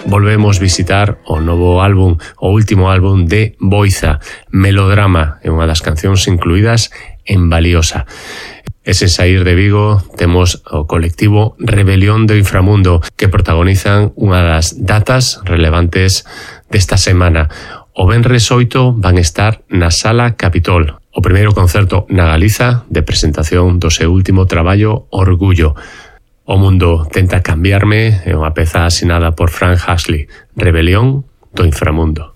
volvemos visitar o novo álbum, o último álbum de Boiza, Melodrama, é unha das cancións incluídas en Valiosa. E sen sair de Vigo temos o colectivo Rebelión do Inframundo, que protagonizan unha das datas relevantes desta semana. O venres 8 van estar na Sala Capitol, o primeiro concerto na Galiza de presentación do seu último traballo Orgullo. O mundo tenta cambiarme é unha peza asinada por Frank Ashley, Rebelión do Inframundo.